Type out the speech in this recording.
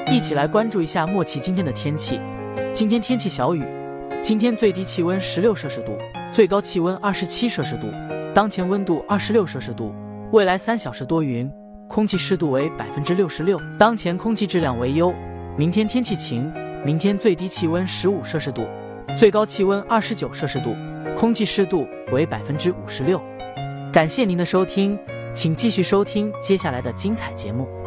一起来关注一下默契今天的天气。今天天气小雨，今天最低气温16摄氏度，最高气温27摄氏度，当前温度26摄氏度。未来3小时多云，空气湿度为66%，当前空气质量为优。明天天气晴，明天最低气温15摄氏度，最高气温29摄氏度，空气湿度为56%。感谢您的收听，请继续收听接下来的精彩节目。